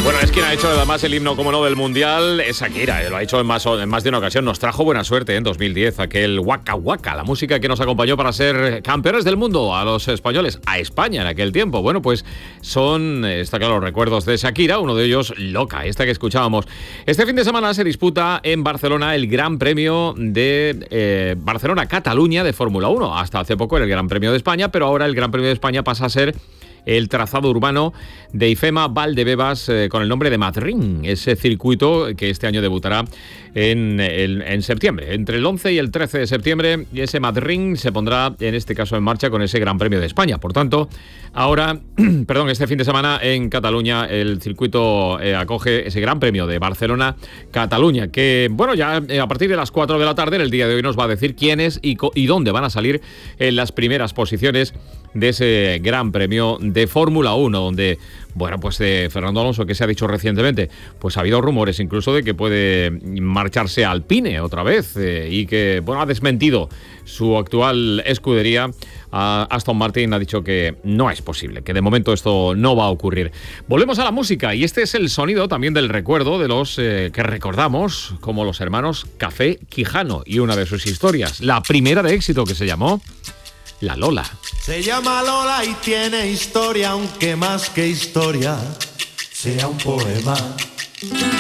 Bueno, es quien ha hecho además el himno, como no, del Mundial, es Shakira. Lo ha hecho en más de una ocasión. Nos trajo buena suerte en 2010, aquel Waka Waka, la música que nos acompañó para ser campeones del mundo a los españoles, a España en aquel tiempo. Bueno, pues está claro, recuerdos de Shakira, uno de ellos Loca, esta que escuchábamos. Este fin de semana se disputa en Barcelona el Gran Premio de Barcelona-Cataluña de Fórmula 1. Hasta hace poco era el Gran Premio de España, pero ahora el Gran Premio de España pasa a ser el trazado urbano de IFEMA Valdebebas con el nombre de Madrid, ese circuito que este año debutará en septiembre. Entre el 11 y el 13 de septiembre, y ese Madrid se pondrá en este caso en marcha con ese Gran Premio de España. Por tanto, ahora, este fin de semana en Cataluña el circuito acoge ese Gran Premio de Barcelona-Cataluña, que bueno, ya a partir de las 4 de la tarde en el día de hoy nos va a decir quiénes y dónde van a salir en las primeras posiciones de ese Gran Premio de Fórmula 1, donde, bueno, pues Fernando Alonso, que se ha dicho recientemente, pues ha habido rumores incluso de que puede marcharse a Alpine otra vez y que, bueno, ha desmentido su actual escudería. Aston Martin ha dicho que no es posible, que de momento esto no va a ocurrir. Volvemos a la música y este es el sonido también del recuerdo de los que recordamos como los hermanos Café Quijano y una de sus historias, la primera de éxito, que se llamó La Lola. Se llama Lola y tiene historia, aunque más que historia sea un poema.